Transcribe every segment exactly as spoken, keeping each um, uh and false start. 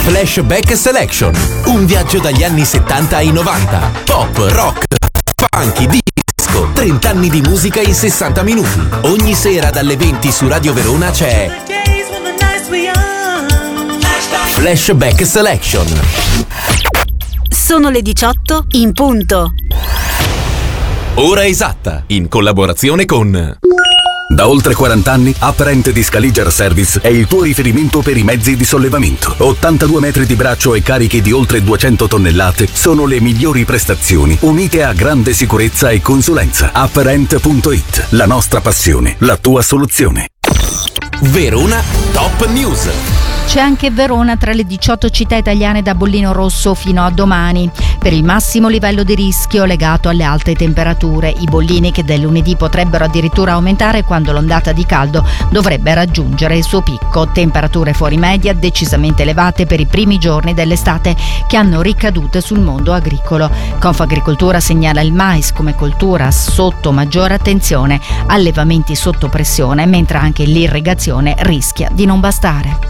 Flashback Selection, un viaggio dagli anni settanta ai novanta. Pop, rock, funky, disco, trenta anni di musica in sessanta minuti. Ogni sera dalle venti su Radio Verona c'è Flashback Selection. Sono le diciotto in punto. Ora esatta, in collaborazione con... Da oltre quaranta anni, Apparent di Scaliger Service è il tuo riferimento per i mezzi di sollevamento. ottantadue metri di braccio e carichi di oltre duecento tonnellate sono le migliori prestazioni, unite a grande sicurezza e consulenza. Apparent punto it, la nostra passione, la tua soluzione. Verona Top News. C'è anche Verona tra le diciotto città italiane da bollino rosso fino a domani. Per il massimo livello di rischio legato alle alte temperature, i bollini che del lunedì potrebbero addirittura aumentare quando l'ondata di caldo dovrebbe raggiungere il suo picco. Temperature fuori media decisamente elevate per i primi giorni dell'estate che hanno ricadute sul mondo agricolo. Confagricoltura segnala il mais come coltura sotto maggiore attenzione, allevamenti sotto pressione, mentre anche l'irrigazione rischia di non bastare.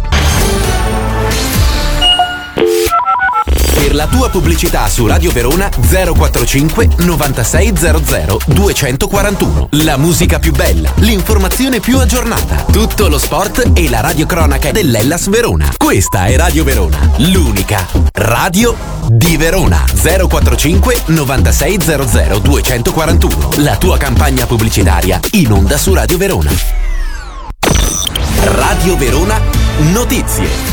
Per la tua pubblicità su Radio Verona zero quarantacinque novantasei zero zero duecentoquarantuno. La musica più bella, l'informazione più aggiornata, tutto lo sport e la radiocronaca dell'Hellas Verona. Questa è Radio Verona, l'unica radio di Verona. zero quarantacinque novantasei zero zero duecentoquarantuno. La tua campagna pubblicitaria in onda su Radio Verona. Radio Verona Notizie.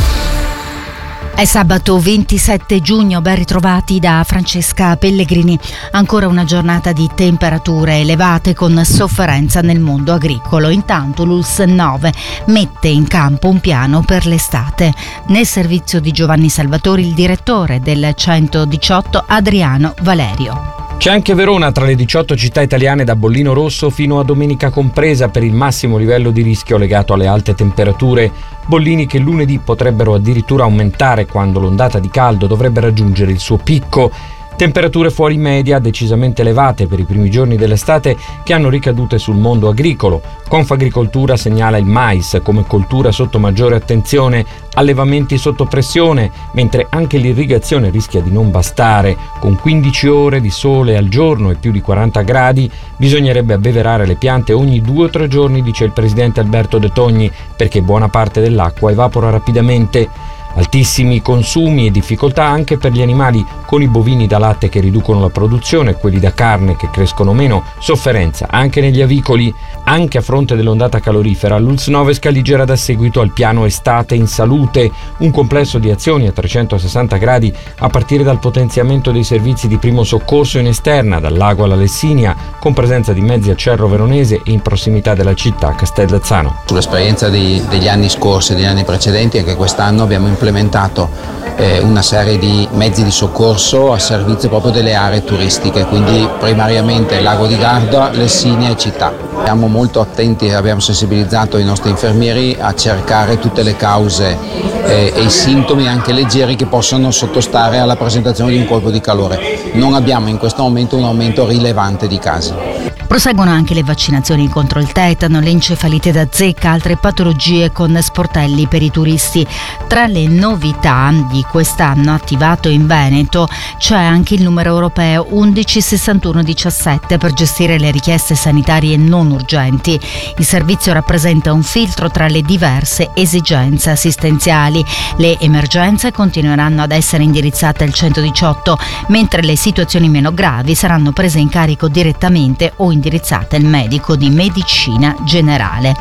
È sabato ventisette giugno, ben ritrovati da Francesca Pellegrini. Ancora una giornata di temperature elevate con sofferenza nel mondo agricolo. Intanto l'U L S S nove mette in campo un piano per l'estate. Nel servizio di Giovanni Salvatori, il direttore del centodiciotto Adriano Valerio. C'è anche Verona tra le diciotto città italiane da bollino rosso fino a domenica compresa per il massimo livello di rischio legato alle alte temperature, bollini che lunedì potrebbero addirittura aumentare quando l'ondata di caldo dovrebbe raggiungere il suo picco. Temperature fuori media decisamente elevate per i primi giorni dell'estate che hanno ricadute sul mondo agricolo. Confagricoltura segnala il mais come coltura sotto maggiore attenzione, allevamenti sotto pressione, mentre anche l'irrigazione rischia di non bastare. Con quindici ore di sole al giorno e più di quaranta gradi bisognerebbe abbeverare le piante ogni due o tre giorni, dice il presidente Alberto De Togni, perché buona parte dell'acqua evapora rapidamente. Altissimi consumi e difficoltà anche per gli animali, con i bovini da latte che riducono la produzione e quelli da carne che crescono meno, sofferenza anche negli avicoli. Anche a fronte dell'ondata calorifera, l'U L S S nove Scaligera dà seguito al piano Estate in Salute, un complesso di azioni a trecentosessanta gradi a partire dal potenziamento dei servizi di primo soccorso in esterna, dal lago alla Lessinia, con presenza di mezzi a Cerro Veronese e in prossimità della città Castellazzano. Sull'esperienza di, degli anni scorsi e degli anni precedenti, anche quest'anno abbiamo implementato eh, una serie di mezzi di soccorso a servizio proprio delle aree turistiche, quindi primariamente Lago di Garda, Lessinia e città. Siamo molto attenti e abbiamo sensibilizzato i nostri infermieri a cercare tutte le cause eh, e i sintomi anche leggeri che possono sottostare alla presentazione di un colpo di calore. Non abbiamo in questo momento un aumento rilevante di casi. Proseguono anche le vaccinazioni contro il tetano, l'encefalite da zecca, altre patologie con sportelli per i turisti. Tra le novità di quest'anno attivato in Veneto c'è anche il numero europeo undici sessantuno diciassette per gestire le richieste sanitarie non urgenti. Il servizio rappresenta un filtro tra le diverse esigenze assistenziali. Le emergenze continueranno ad essere indirizzate al centodiciotto, mentre le situazioni meno gravi saranno prese in carico direttamente o indirizzate al medico di medicina generale.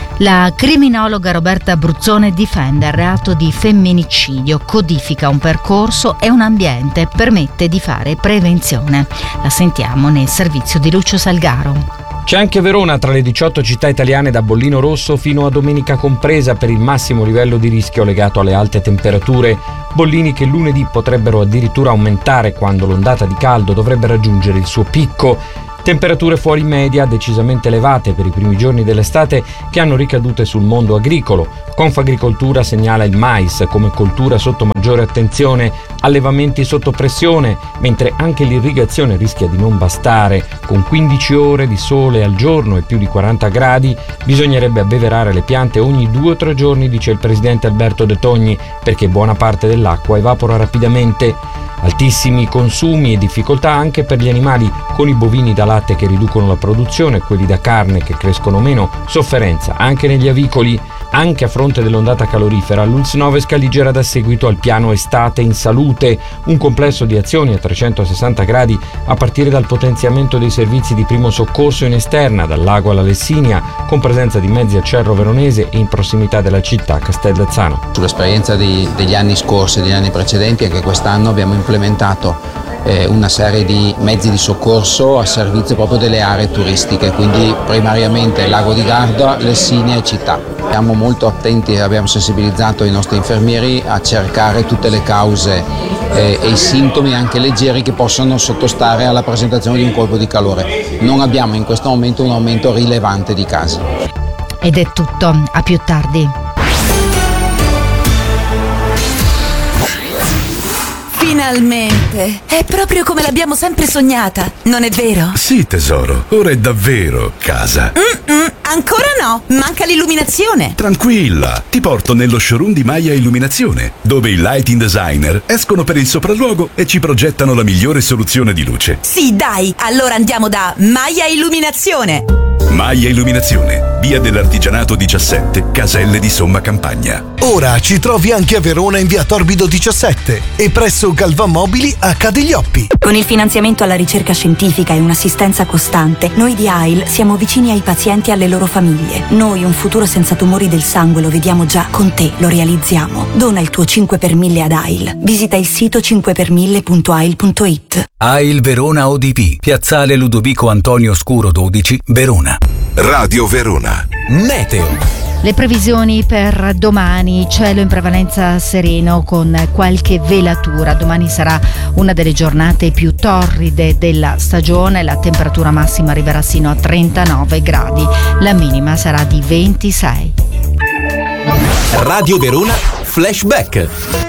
La criminologa Roberta Bruzzone difende il reato di femminicidio, codifica un percorso e un ambiente, permette di fare prevenzione. La sentiamo nel servizio di Lucio Salgaro. C'è anche Verona tra le diciotto città italiane da bollino rosso fino a domenica compresa per il massimo livello di rischio legato alle alte temperature, bollini che lunedì potrebbero addirittura aumentare quando l'ondata di caldo dovrebbe raggiungere il suo picco. Temperature fuori media decisamente elevate per i primi giorni dell'estate che hanno ricadute sul mondo agricolo. Confagricoltura segnala il mais come coltura sotto maggiore attenzione, allevamenti sotto pressione, mentre anche l'irrigazione rischia di non bastare. Con quindici ore di sole al giorno e più di quaranta gradi bisognerebbe abbeverare le piante ogni due o tre giorni, dice il presidente Alberto De Togni, perché buona parte dell'acqua evapora rapidamente. Altissimi consumi e difficoltà anche per gli animali, con i bovini da latte che riducono la produzione e quelli da carne che crescono meno, sofferenza anche negli avicoli. Anche a fronte dell'ondata calorifera, l'U L S nove Scaligera dà seguito al piano Estate in Salute, un complesso di azioni a trecentosessanta gradi a partire dal potenziamento dei servizi di primo soccorso in esterna, dal lago alla Lessinia, con presenza di mezzi a Cerro Veronese e in prossimità della città Castellazzano. Sull'esperienza di, degli anni scorsi e degli anni precedenti, anche quest'anno abbiamo implementato eh, una serie di mezzi di soccorso a servizio proprio delle aree turistiche, quindi primariamente Lago di Garda, Lessinia e città. Siamo molto attenti e abbiamo sensibilizzato i nostri infermieri a cercare tutte le cause eh, e i sintomi anche leggeri che possono sottostare alla presentazione di un colpo di calore. Non abbiamo in questo momento un aumento rilevante di casi. Ed è tutto, a più tardi. Finalmente! È proprio come l'abbiamo sempre sognata, non è vero? Sì, tesoro, ora è davvero casa. Mm-mm, ancora no, manca l'illuminazione. Tranquilla, ti porto nello showroom di Maya Illuminazione, dove i lighting designer escono per il sopralluogo e ci progettano la migliore soluzione di luce. Sì, dai, allora andiamo da Maya Illuminazione. Maya Illuminazione, via dell'Artigianato diciassette, Caselle di Somma Campagna. Ora ci trovi anche a Verona in via Torbido diciassette e presso Galvan Mobili a Cadiglioppi. Con il finanziamento alla ricerca scientifica e un'assistenza costante, noi di A I L siamo vicini ai pazienti e alle loro famiglie. Noi un futuro senza tumori del sangue lo vediamo già, con te lo realizziamo. Dona il tuo cinque per mille ad A I L. Visita il sito cinque per mille punto a i l punto i t. A I L Verona O D P, Piazzale Ludovico Antonio Scuro dodici, Verona. Radio Verona. Meteo. Le previsioni per domani: cielo in prevalenza sereno con qualche velatura. Domani sarà una delle giornate più torride della stagione, la temperatura massima arriverà sino a trentanove gradi, la minima sarà di ventisei. Radio Verona Flashback.